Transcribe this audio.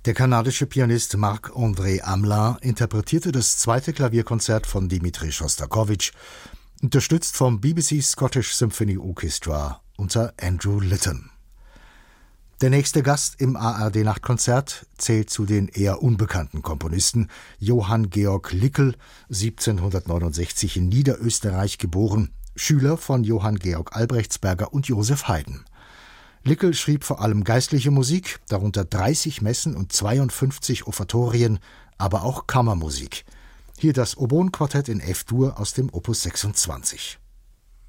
Der kanadische Pianist Marc-André Hamelin interpretierte das zweite Klavierkonzert von Dmitri Schostakowitsch, unterstützt vom BBC Scottish Symphony Orchestra unter Andrew Litton. Der nächste Gast im ARD-Nachtkonzert zählt zu den eher unbekannten Komponisten Johann Georg Lickel, 1769 in Niederösterreich geboren, Schüler von Johann Georg Albrechtsberger und Joseph Haydn. Lickel schrieb vor allem geistliche Musik, darunter 30 Messen und 52 Offertorien, aber auch Kammermusik. Hier das Oboenquartett in F-Dur aus dem Opus 26.